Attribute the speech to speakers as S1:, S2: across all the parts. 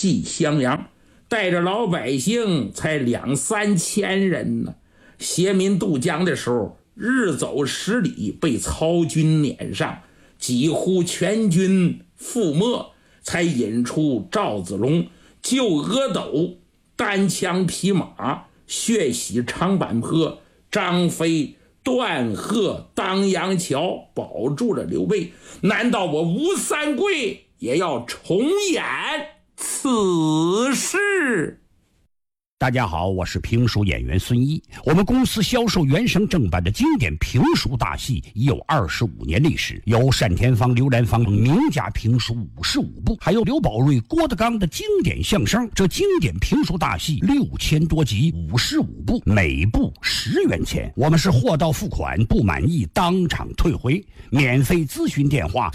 S1: 系襄阳，带着老百姓才2-3千人呢。携民渡江的时候，日走10里，被曹军撵上，几乎全军覆没，才引出赵子龙救阿斗，单枪匹马血洗长坂坡，张飞断鹤当阳桥，保住了刘备。难道我吴三桂也要重演此事？
S2: 大家好，我是评书演员孙一。我们公司销售原声正版的经典评书大戏已有25年历史，有单田芳、刘兰芳名家评书55部，还有刘宝瑞、郭德纲的经典相声。这经典评书大戏6000多集，55部，每部10元钱。我们是货到付款，不满意当场退回。免费咨询电话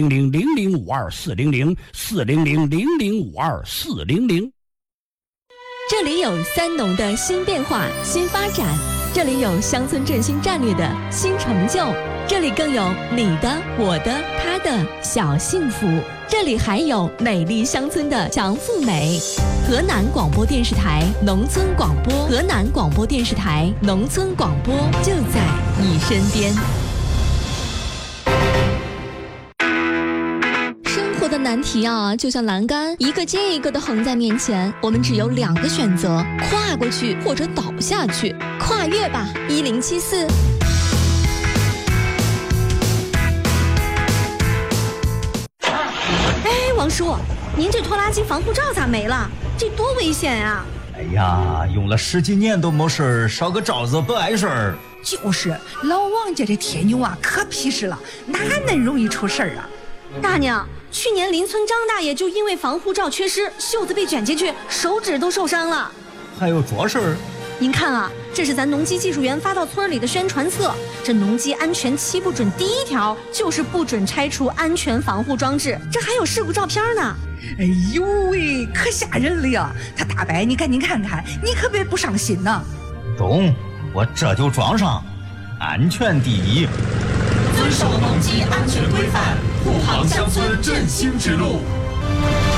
S2: 400-0052-400，400-0052-400。
S3: 这里有三农的新变化、新发展，这里有乡村振兴战略的新成就，这里更有你的、我的、他的小幸福，这里还有美丽乡村的强富美。河南广播电视台农村广播，河南广播电视台农村广播就在你身边。的难题啊，就像栏杆一个接一个的横在面前，我们只有2个选择：跨过去或者倒下去。跨越吧，1074。
S4: 哎，王叔，您这拖拉机防护罩咋没了？这多危险啊！
S5: 哎呀，用了10几年都没事，烧个罩子不碍事儿。
S6: 就是老王家这铁牛啊，可皮实了，哪能容易出事儿啊？
S4: 大娘，去年邻村张大爷就因为防护罩缺失，袖子被卷进去，手指都受伤了。
S5: 还有这事儿？
S4: 您看啊，这是咱农机技术员发到村里的宣传册。这农机安全7不准，第1条就是不准拆除安全防护装置，这还有事故照片呢。
S6: 哎呦喂，可吓人了呀！他大伯，你赶紧看看，你可别不上心呐。
S5: 懂，我这就装上。安全第一，
S7: 遵守农机安全规范，护航乡村振兴之路。